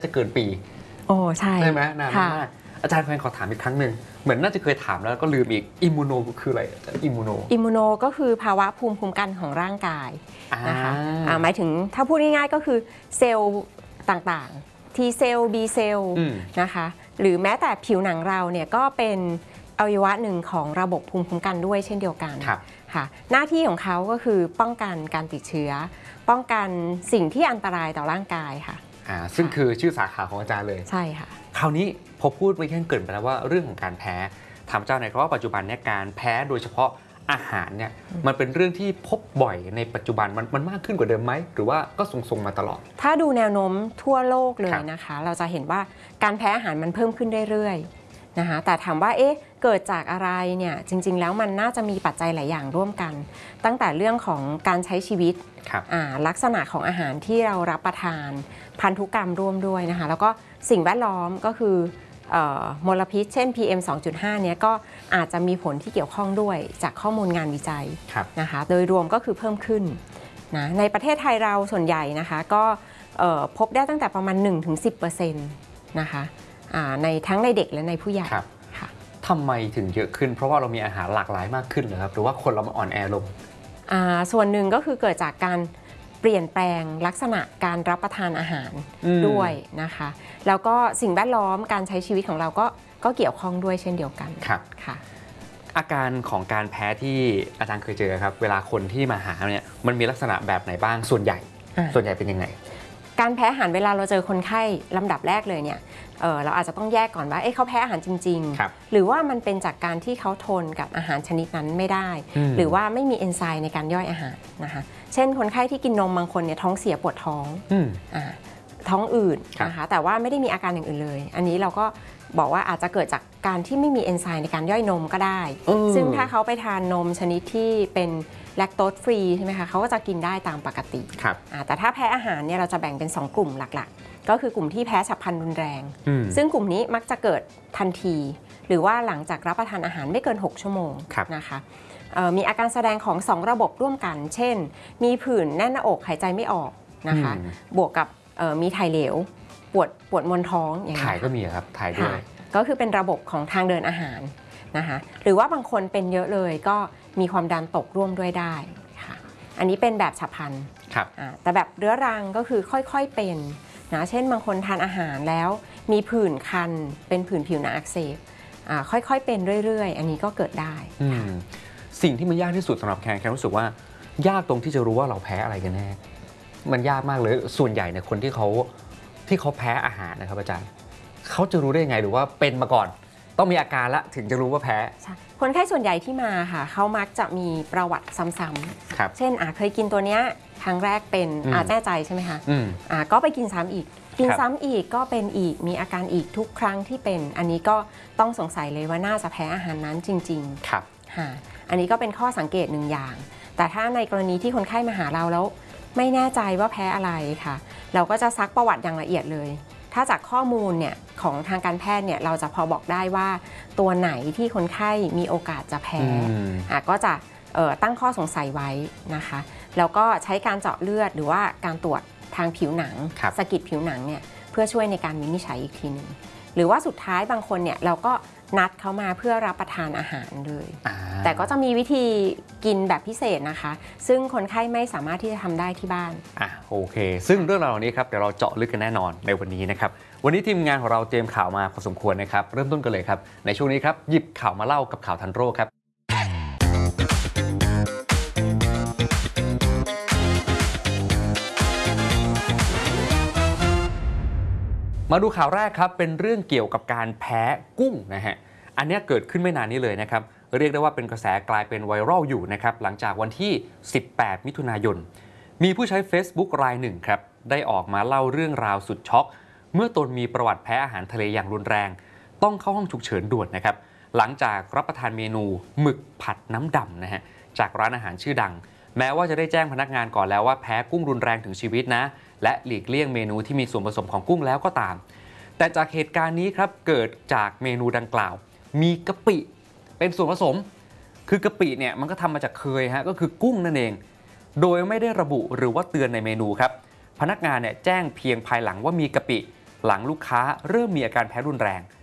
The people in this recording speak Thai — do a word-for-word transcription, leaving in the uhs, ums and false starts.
จะเกินปีโอ้ใช่ใช่ไหมนานมากอาจารย์แฟนขอถามอีกครั้งหนึ่งเหมือนน่าจะเคยถามแล้วก็ลืมอีกอิมมูโนคืออะไรอิมมูโนอิมมูโนก็คือภาวะภูมิคุ้มกันของร่างกายนะคะหมายถึงถ้าพูดง่ายๆก็คือเซลล์ต่างๆ T เซลล์ B เซลล์นะคะหรือแม้แต่ผิวหนังเราเนี่ยก็เป็นอวัยวะหนึ่งของระบบภูมิคุ้มกันด้วยเช่นเดียวกันค่ะหน้าที่ของเขาก็คือป้องกันการติดเชื้อป้องกันสิ่งที่อันตรายต่อร่างกายค่ะอ่าซึ่งคือชื่อสาขาของอาจารย์เลยใช่ค่ะคราวนี้พอพูดไปแค่เกินไปแล้วว่าเรื่องของการแพ้ถามอาจารย์หน่อยครับว่าปัจจุบันเนี่ยการแพ้โดยเฉพาะอาหารเนี่ยมันเป็นเรื่องที่พบบ่อยในปัจจุบันมันมันมากขึ้นกว่าเดิมไหมหรือว่าก็ทรงๆมาตลอดถ้าดูแนวโน้มทั่วโลกเลยนะคะเราจะเห็นว่าการแพ้อาหารมันเพิ่มขึ้นเรื่อยๆนะคะแต่ถามว่าเอ๊ะเกิดจากอะไรเนี่ยจริงๆแล้วมันน่าจะมีปัจจัยหลายอย่างร่วมกันตั้งแต่เรื่องของการใช้ชีวิตลักษณะของอาหารที่เรารับประทานพันธุกรรมร่วมด้วยนะคะแล้วก็สิ่งแวดล้อมก็คือมลพิษเช่น พี เอ็ม สองจุดห้า เนี่ยก็อาจจะมีผลที่เกี่ยวข้องด้วยจากข้อมูลงานวิจัยนะคะโดยรวมก็คือเพิ่มขึ้นนะในประเทศไทยเราส่วนใหญ่นะคะก็พบได้ตั้งแต่ประมาณ หนึ่งถึงสิบเปอร์เซ็นต์ นะคะในทั้งในเด็กและในผู้ใหญ่ทำไมถึงเยอะขึ้นเพราะว่าเรามีอาหารหลากหลายมากขึ้นเหรอครับหรือว่าคนเรามาอ่อนแอลงส่วนหนึ่งก็คือเกิดจากการเปลี่ยนแปลงลักษณะการรับประทานอาหารด้วยนะคะแล้วก็สิ่งแวดล้อมการใช้ชีวิตของเราก็ก็เกี่ยวข้องด้วยเช่นเดียวกันครับค่ะอาการของการแพ้ที่อาจารย์เคยเจอครับเวลาคนที่มาหาเนี่ยมันมีลักษณะแบบไหนบ้างส่วนใหญ่ส่วนใหญ่เป็นยังไงการแพ้อาหารเวลาเราเจอคนไข้ลำดับแรกเลยเนี่ย เ, เราอาจจะต้องแยกก่อนว่า เอ๊ะเขาแพ้อาหารจริงๆหรือว่ามันเป็นจากการที่เขาทนกับอาหารชนิดนั้นไม่ได้หรือว่าไม่มีเอนไซม์ในการย่อยอาหารนะคะเช่นคนไข้ที่กินนมบางคนเนี่ยท้องเสียปวดท้องท้องอืดนะคะแต่ว่าไม่ได้มีอาการอย่างอื่นเลยอันนี้เราก็บอกว่าอาจจะเกิดจากการที่ไม่มีเอนไซม์ในการย่อยนมก็ได้ซึ่งถ้าเขาไปทานนมชนิดที่เป็นแลคโตสฟรีใช่ไหมคะเขาก็จะกินได้ตามปกติแต่ถ้าแพ้อาหารเนี่ยเราจะแบ่งเป็นสองกลุ่มหลักๆก็คือกลุ่มที่แพ้ฉับพลันรุนแรงซึ่งกลุ่มนี้มักจะเกิดทันทีหรือว่าหลังจากรับประทานอาหารไม่เกินหกชั่วโมงนะคะมีอาการแสดงของสองระบบร่วมกันเช่นมีผื่นแน่นหน้าอกหายใจไม่ออกนะคะบวกกับมีถ่ายเหลวปวดปวดมวนท้องอย่างนี้ถ่ายก็มีครับถ่ายด้วยก็คือเป็นระบบของทางเดินอาหารนะคะหรือว่าบางคนเป็นเยอะเลยก็มีความดันตกร่วมด้วยได้ค่ะอันนี้เป็นแบบฉับพลันแต่แบบเรื้อรังก็คือค่อยๆเป็นนะเช่นบางคนทานอาหารแล้วมีผื่นคันเป็นผื่นผิวหนังอักเสบค่อยๆเป็นเรื่อยๆอันนี้ก็เกิดได้สิ่งที่มันยากที่สุดสำหรับแคนแคนรู้สึกว่ายากตรงที่จะรู้ว่าเราแพ้อะไรกันแน่มันยากมากเลยส่วนใหญ่เนี่ยคนที่เขาที่เขาแพ้อาหารนะครับอาจารย์เขาจะรู้ได้ยังไงหรือว่าเป็นมาก่อนต้องมีอาการละถึงจะรู้ว่าแพ้คนไข้ส่วนใหญ่ที่มาค่ะเขามักจะมีประวัติซ้ำๆเช่นอาเคยกินตัวเนี้ยครั้งแรกเป็นอาจแน่ใจใช่ไหมคะอ่าก็ไปกินซ้ำอีกกินซ้ำอีกก็เป็นอีกมีอาการอีกทุกครั้งที่เป็นอันนี้ก็ต้องสงสัยเลยว่าน่าจะแพ้อาหารนั้นจริงๆครับค่ะอันนี้ก็เป็นข้อสังเกตหนึ่งอย่างแต่ถ้าในกรณีที่คนไข้มาหาเราแล้วไม่แน่ใจว่าแพ้อะไรค่ะเราก็จะซักประวัติอย่างละเอียดเลยถ้าจากข้อมูลเนี่ยของทางการแพทย์เนี่ยเราจะพอบอกได้ว่าตัวไหนที่คนไข้มีโอกาสจะแพ้ก็จะตั้งข้อสงสัยไว้นะคะแล้วก็ใช้การเจาะเลือดหรือว่าการตรวจทางผิวหนังสะกิดผิวหนังเนี่ยเพื่อช่วยในการวินิจฉัยอีกทีหนึ่งหรือว่าสุดท้ายบางคนเนี่ยเราก็นัดเขามาเพื่อรับประทานอาหารเลยแต่ก็จะมีวิธีกินแบบพิเศษนะคะซึ่งคนไข้ไม่สามารถที่จะทำได้ที่บ้านอ่ะโอเคซึ่งเรื่องราวนี้ครับเดี๋ยวเราเจาะลึกกันแน่นอนในวันนี้นะครับวันนี้ทีมงานของเราเตรียมข่าวมาพอสมควรนะครับเริ่มต้นกันเลยครับในช่วงนี้ครับหยิบข่าวมาเล่ากับข่าวทันโรคครับมาดูข่าวแรกครับเป็นเรื่องเกี่ยวกับการแพ้กุ้งนะฮะอันนี้เกิดขึ้นไม่นานนี้เลยนะครับเรียกได้ว่าเป็นกระแสกลายเป็นไวรัลอยู่นะครับหลังจากวันที่สิบแปดมิถุนายนมีผู้ใช้ Facebook รายหนึ่งครับได้ออกมาเล่าเรื่องราวสุดช็อกเมื่อตนมีประวัติแพ้อาหารทะเลอย่างรุนแรงต้องเข้าห้องฉุกเฉินด่วนนะครับหลังจากรับประทานเมนูหมึกผัดน้ำดำนะฮะจากร้านอาหารชื่อดังแม้ว่าจะได้แจ้งพนักงานก่อนแล้วว่าแพ้กุ้งรุนแรงถึงชีวิตนะและหลีกเลี่ยงเมนูที่มีส่วนผสมของกุ้งแล้วก็ตามแต่จากเหตุการณ์นี้ครับเกิดจากเมนูดังกล่าวมีกะปิเป็นส่วนผสมคือกะปิเนี่ยมันก็ทำมาจากเคยฮะก็คือกุ้งนั่นเองโดยไม่ได้ระบุหรือว่าเตือนในเมนูครับพนักงานเนี่ยแจ้งเพียงภายหลังว่ามีกะปิหลังลูกค้าเริ่มมีอาการแพ้รุนแรง